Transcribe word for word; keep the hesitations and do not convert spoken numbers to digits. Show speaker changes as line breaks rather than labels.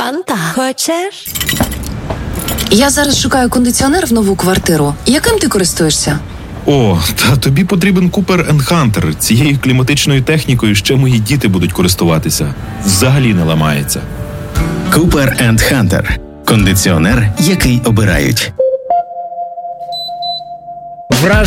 Фанта. Хочеш?
Я зараз шукаю кондиціонер в нову квартиру. Яким ти користуєшся?
О, та тобі потрібен Cooper енд Hunter. Цією кліматичною технікою ще мої діти будуть користуватися. Взагалі не ламається.
Cooper енд Hunter. Кондиціонер, який обирають.